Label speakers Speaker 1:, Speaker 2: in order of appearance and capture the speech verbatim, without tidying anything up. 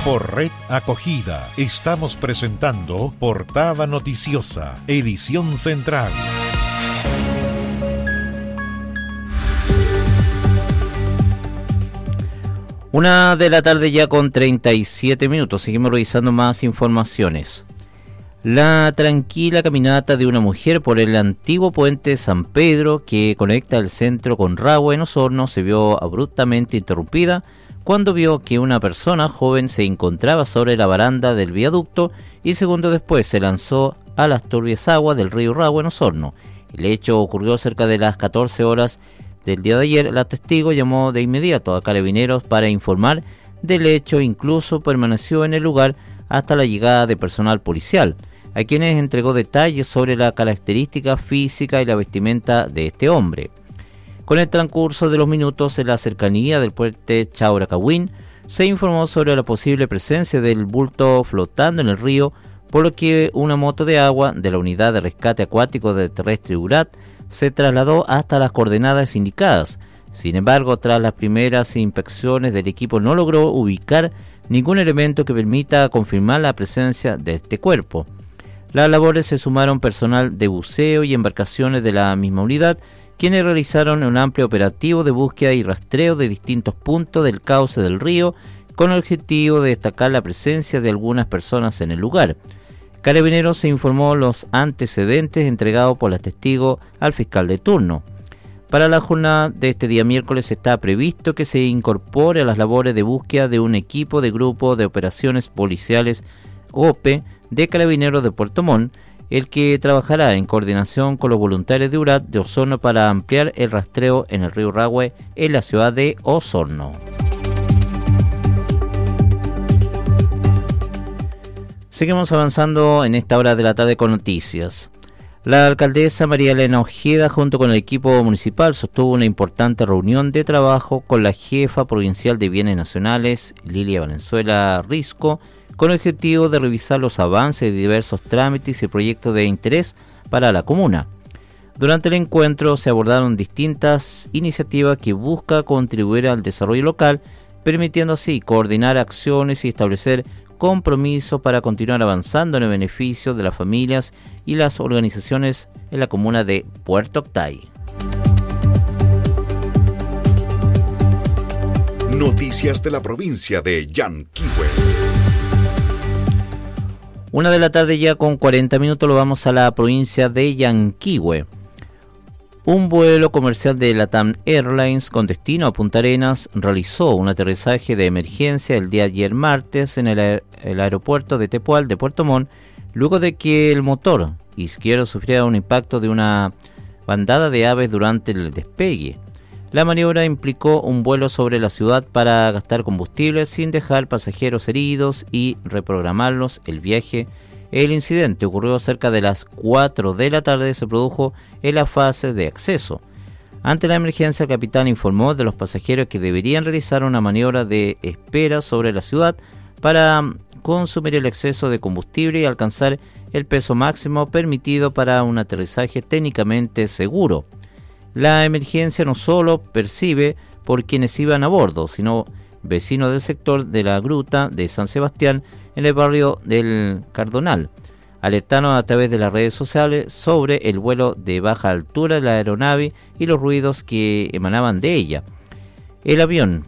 Speaker 1: Por Red Acogida estamos presentando Portada Noticiosa, edición central.
Speaker 2: Una de la tarde ya con treinta y siete minutos. Seguimos revisando más informaciones. La tranquila caminata de una mujer por el antiguo puente San Pedro que conecta el centro con Rahue en Osorno se vio abruptamente interrumpida cuando vio que una persona joven se encontraba sobre la baranda del viaducto y segundos después se lanzó a las turbias aguas del río Rahue en Osorno. El hecho ocurrió cerca de las catorce horas del día de ayer. La testigo llamó de inmediato a Carabineros para informar del hecho, incluso permaneció en el lugar hasta la llegada de personal policial, a quienes entregó detalles sobre la característica física y la vestimenta de este hombre. Con el transcurso de los minutos en la cercanía del puente Chauracahuín, se informó sobre la posible presencia del bulto flotando en el río, por lo que una moto de agua de la Unidad de Rescate Acuático de Terrestre Urat se trasladó hasta las coordenadas indicadas. Sin embargo, tras las primeras inspecciones del equipo no logró ubicar ningún elemento que permita confirmar la presencia de este cuerpo. Las labores se sumaron personal de buceo y embarcaciones de la misma unidad, quienes realizaron un amplio operativo de búsqueda y rastreo de distintos puntos del cauce del río, con el objetivo de destacar la presencia de algunas personas en el lugar. Carabineros se informó los antecedentes entregados por los testigos al fiscal de turno. Para la jornada de este día miércoles está previsto que se incorpore a las labores de búsqueda de un equipo de Grupo de Operaciones Policiales O P E de Carabineros de Puerto Montt, el que trabajará en coordinación con los voluntarios de Urat de Osorno para ampliar el rastreo en el río Rahue en la ciudad de Osorno. Seguimos avanzando en esta hora de la tarde con noticias. La alcaldesa María Elena Ojeda, junto con el equipo municipal, sostuvo una importante reunión de trabajo con la jefa provincial de Bienes Nacionales, Lilia Valenzuela Risco, con el objetivo de revisar los avances de diversos trámites y proyectos de interés para la comuna. Durante el encuentro se abordaron distintas iniciativas que buscan contribuir al desarrollo local, permitiendo así coordinar acciones y establecer compromisos para continuar avanzando en el beneficio de las familias y las organizaciones en la comuna de Puerto Octay.
Speaker 3: Noticias de la provincia de Yanquihue.
Speaker 2: Una de la tarde ya con cuarenta minutos lo vamos a la provincia de Yanquihue. Un vuelo comercial de Latam Airlines con destino a Punta Arenas realizó un aterrizaje de emergencia el día ayer martes en el, aer- el aeropuerto de Tepual de Puerto Montt, luego de que el motor izquierdo sufriera un impacto de una bandada de aves durante el despegue. La maniobra implicó un vuelo sobre la ciudad para gastar combustible sin dejar pasajeros heridos y reprogramarlos el viaje. El incidente ocurrió cerca de las cuatro de la tarde y se produjo en la fase de acceso. Ante la emergencia, el capitán informó de los pasajeros que deberían realizar una maniobra de espera sobre la ciudad para consumir el exceso de combustible y alcanzar el peso máximo permitido para un aterrizaje técnicamente seguro. La emergencia no solo percibe por quienes iban a bordo, sino vecinos del sector de la gruta de San Sebastián en el barrio del Cardonal. Alertaron a través de las redes sociales sobre el vuelo de baja altura de la aeronave y los ruidos que emanaban de ella. El avión